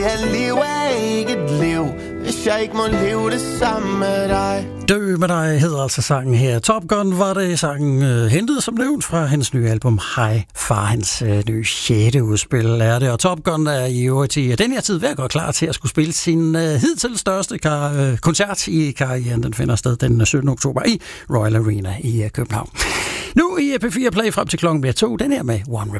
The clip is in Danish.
Jeg lever ikke et liv, hvis jeg ikke må leve det sammen med dig. Dø med dig hedder altså sangen her. Top Gun var det sangen hentet som nævnt fra hendes nye album High Far. Hans nye 6. udspil er det. Og Top Gun er i øvrigt i den her tid ved at gå klar til at skulle spille sin hidtil største koncert i karrieren. Den finder sted den 17. oktober i Royal Arena i København. Nu i P4 Play frem til klokken bliver 2, den her med One